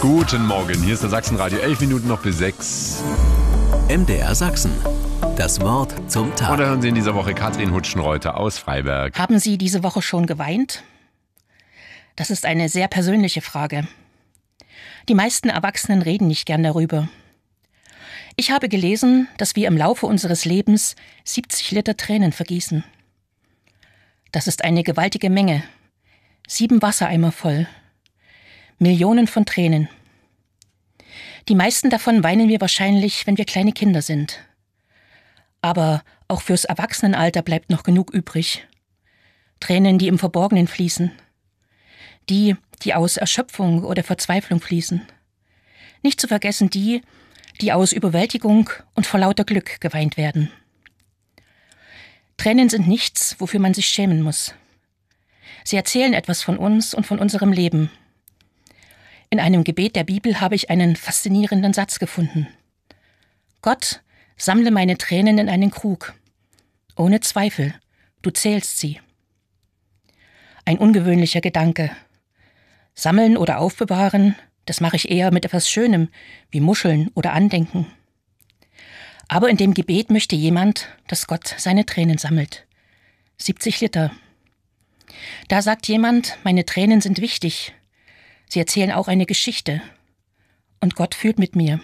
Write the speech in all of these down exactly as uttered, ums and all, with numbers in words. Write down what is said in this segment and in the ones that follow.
Guten Morgen, hier ist der Sachsenradio, elf Minuten noch bis sechs. M D R Sachsen. Das Wort zum Tag. Und da hören Sie in dieser Woche Katrin Hutschenreuter aus Freiberg. Haben Sie diese Woche schon geweint? Das ist eine sehr persönliche Frage. Die meisten Erwachsenen reden nicht gern darüber. Ich habe gelesen, dass wir im Laufe unseres Lebens siebzig Liter Tränen vergießen. Das ist eine gewaltige Menge. Sieben Wassereimer voll. Millionen von Tränen. Die meisten davon weinen wir wahrscheinlich, wenn wir kleine Kinder sind. Aber auch fürs Erwachsenenalter bleibt noch genug übrig. Tränen, die im Verborgenen fließen. Die, die aus Erschöpfung oder Verzweiflung fließen. Nicht zu vergessen die, die aus Überwältigung und vor lauter Glück geweint werden. Tränen sind nichts, wofür man sich schämen muss. Sie erzählen etwas von uns und von unserem Leben. In einem Gebet der Bibel habe ich einen faszinierenden Satz gefunden. Gott, sammle meine Tränen in einen Krug. Ohne Zweifel, du zählst sie. Ein ungewöhnlicher Gedanke. Sammeln oder aufbewahren, das mache ich eher mit etwas Schönem, wie Muscheln oder Andenken. Aber in dem Gebet möchte jemand, dass Gott seine Tränen sammelt. siebzig Liter. Da sagt jemand, meine Tränen sind wichtig. Sie erzählen auch eine Geschichte. Und Gott fühlt mit mir.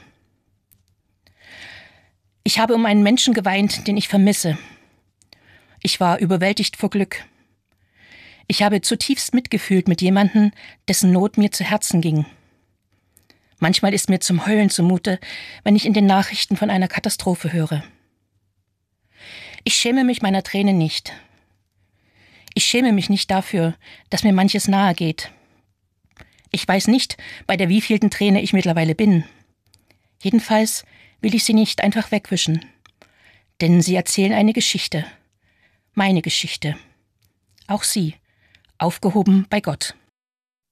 Ich habe um einen Menschen geweint, den ich vermisse. Ich war überwältigt vor Glück. Ich habe zutiefst mitgefühlt mit jemandem, dessen Not mir zu Herzen ging. Manchmal ist mir zum Heulen zumute, wenn ich in den Nachrichten von einer Katastrophe höre. Ich schäme mich meiner Tränen nicht. Ich schäme mich nicht dafür, dass mir manches nahe geht. Ich weiß nicht, bei der wievielten Träne ich mittlerweile bin. Jedenfalls will ich sie nicht einfach wegwischen. Denn sie erzählen eine Geschichte. Meine Geschichte. Auch sie. Aufgehoben bei Gott.